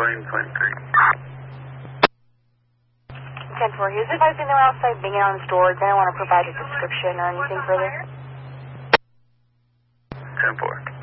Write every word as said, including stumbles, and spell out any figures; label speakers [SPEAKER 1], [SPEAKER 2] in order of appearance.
[SPEAKER 1] Boeing twenty-three.
[SPEAKER 2] ten four, here's advising they're outside being on storage. I don't want to provide a description or anything further.
[SPEAKER 1] ten four.